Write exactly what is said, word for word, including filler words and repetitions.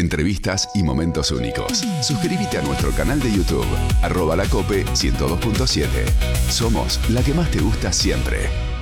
entrevistas y momentos únicos. Suscríbete a nuestro canal de YouTube, arroba la cope ciento dos punto siete. Somos la que más te gusta siempre.